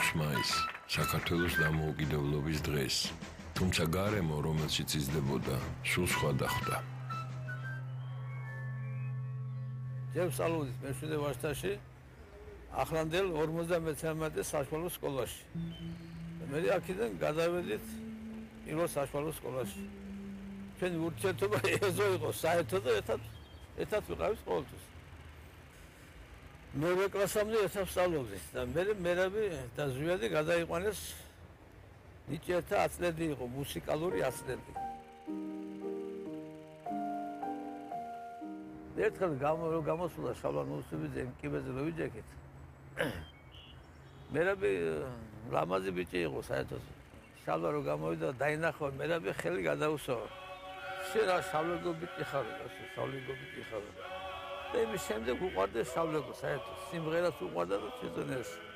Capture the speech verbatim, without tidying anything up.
ექვსი მაისი საქართველოს დამოუკიდებლობის დღეს. თუმცა გარემო, რომელშიც იზრდებოდა, სულ სხვადასხვა. ჯერ ვსწავლობდით მეშვიდე ვაჟთაში, ახლანდელ ორმოცდამეცხრამეტე საშუალო სკოლაში. მე აქედან გადავედით პირველ საშუალო სკოლაში. ჩვენი ურთიერთობა ეზო იყო საერთო და ერთად ერთად ვიყავით ყოველთვის. მერვე კლასამდე ერთად ვსწავლობდით და მე მერაბი და ზვიადი გადაიყვანეს ნიჭიერთა ათწლედი იყო, მუსიკალური ათწლედი. ერთხელ გამოსულა შალვა ნუსუბიძე კიბეზე რო ვიჯექით. მერაბი ლამაზი ბიჭი იყო საერთოდ. შალვა რო გამოვიდა დაინახო, მერაბი ხელი გადაუსვა. შენ რა შავლეგო ბიჭი ხარ, შავლეგო ბიჭი ხარ. და იმის შემდეგ უყვარდა შავლეგო საერთოდ. სიმღერას უყვარდა და ცეწონერს.